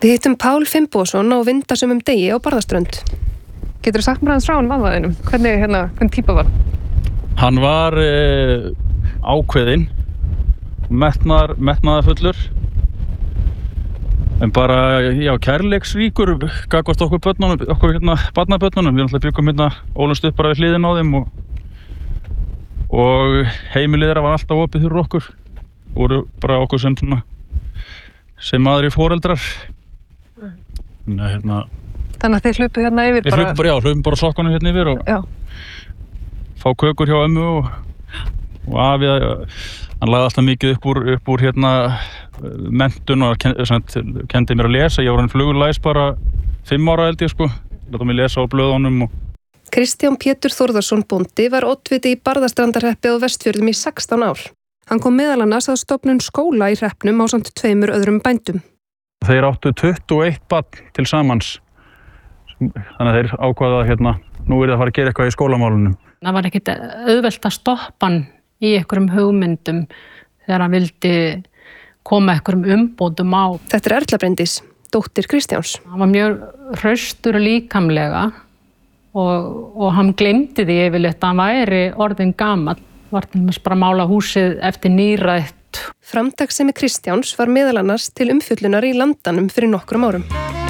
Við hittum Pál Finnbogason á vindasömum degi á Barðaströnd. Geturðu sagt mér aðeins frá honum aðvaðinum? Hvernig típa var? Hann var ákveðinn, metnaðarfullur, en bara, kærleiksríkur gagnvart okkur börnunum, barnabörnunum. Við náttúrulega byggum ólumst upp bara við hliðina á þeim og heimilið þeirra var alltaf opið fyrir okkur. Voru bara okkur sem aðrir foreldrar. Þannig að þið hlupu hérna yfir bara? Við hlupum bara sokkunum hérna yfir og fá kökur hjá ömmu og afi, hann lagði alltaf mikið upp úr menntun og kendi mér að lesa. Ég var hann flugurlæs bara 5 ára held ég láta mig lesa á blöðunum. Kristján Pétur Þórðarsson bóndi var oddviti í Barðastrandarhreppi á Vestfjörðum í 16 ár. Hann kom meðal annars að stofnun skóla í hreppnum ásamt 2 öðrum bændum. Þeir áttu 21 barn til samans. Þannig að þeir ákvaða að nú er það að fara að gera eitthvað í skólamálunum. Það var ekkert auðvelt að stoppa hann í einhverjum hugmyndum þegar hann vildi koma einhverjum umbótum á. Þetta er Erla Bryndís, dóttir Kristjáns. Hann var mjög hraustur líkamlega og hann gleymdi því yfirleitt að hann væri orðinn gamall. Var til dæmis bara að mála húsið eftir nýrætt. Framtakssemi Kristjáns var meðal annars til umfjöllunar í Landanum fyrir nokkrum árum.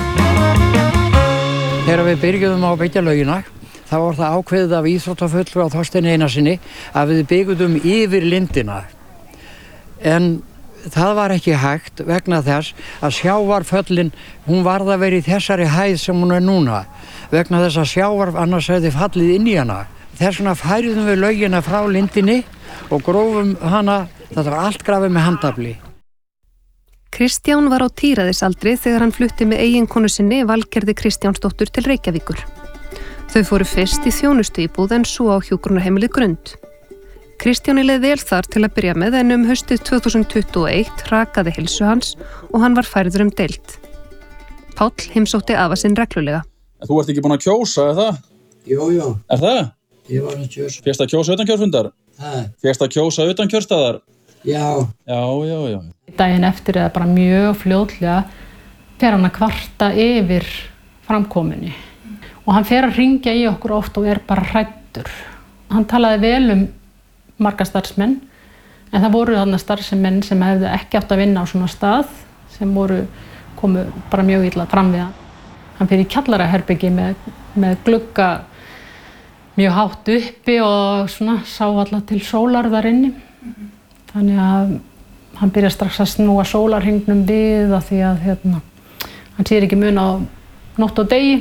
Þegar við byrjuðum á að byggja laugina, þá var það ákveðið af íþróttafulltrúa á Þorsteini Einarssyni að við byggjum yfir lindina. En það var ekki hægt vegna þess að sjávarföllin, hún varð að vera í þessari hæð sem hún er núna. Vegna þess að sjávar annars hefði fallið inn í hana. Þess vegna færiðum við laugina frá lindinni og grófum hana, þetta var allt grafið með handafli. Kristján var á tíræðisaldri þegar hann flutti með eiginkonu sinni Valgerði Kristjánsdóttur til Reykjavíkur. Þau fóru fyrst í þjónustuíbúð en svo á hjúkrunarheimilið Grund. Kristjáni leið vel þar til að byrja með en haustið 2021 rakaði heilsu hans og hann var færður deild. Páll heimsótti afa sinn reglulega. Þú ert ekki búin að kjósa, er það? Jú. Er það? Ég var að kjósa. Fékkstu að kjósa utan kjörfundar? Fékkstu að kjósa utan kjörstaðar? Já. Já. Daginn eftir eða bara mjög fljótlega fer hann að kvarta yfir framkomunni. Og hann fer að hringja í okkur oft og er bara hræddur. Hann talaði vel marga starfsmenn, en það voru þarna starfsmenn sem hefðu ekki átt að vinna á svona stað, sem komu bara mjög illa fram við hann. Hann fer í kjallaraherbyggi með glugga mjög hátt uppi og sá alla til sólar þar inni. Þannig að hann byrjar strax að snúa sólarhringnum við af því að hann sér ekki mun á nótt og degi.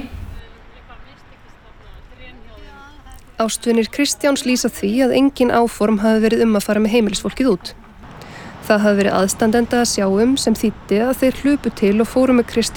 Ástvinir Kristjáns lýsa því að engin áform hafi verið að fara með heimilisfólkið út. Það hafi verið aðstandenda að sjá sem þýddi að þeir hlupu til og fóru með Kristján